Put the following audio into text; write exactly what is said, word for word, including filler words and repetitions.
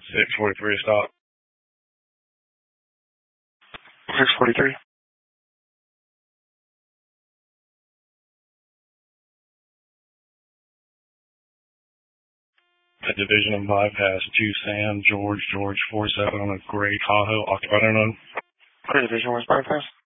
six forty-three stop. six forty-three. A Division and bypass two Sam George George four seven on a gray Tahoe occupied unknown. Gray Division was bypass.